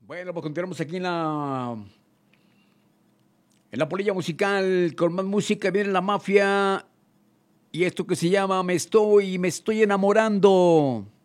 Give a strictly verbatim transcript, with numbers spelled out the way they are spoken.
Bueno, pues continuamos aquí en la en la polilla musical con más música. Viene la mafia y esto que se llama Me estoy, me estoy enamorando.